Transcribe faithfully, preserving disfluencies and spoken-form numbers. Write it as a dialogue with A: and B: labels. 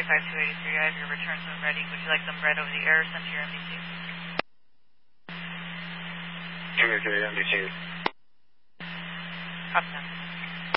A: five two eighty-three, I have your returns when ready. Would you like them read over the air or sent to your M D C?
B: Give me to your M D C.
A: Copy that.